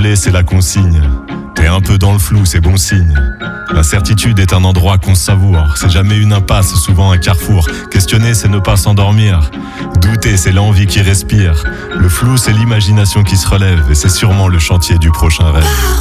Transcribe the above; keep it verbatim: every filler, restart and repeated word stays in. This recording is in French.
aller, c'est la consigne. T'es un peu dans le flou, c'est bon signe. L'incertitude est un endroit qu'on savoure. C'est jamais une impasse, souvent un carrefour. Questionner, c'est ne pas s'endormir. Douter, c'est l'envie qui respire. Le flou, c'est l'imagination qui se relève. Et c'est sûrement le chantier du prochain rêve.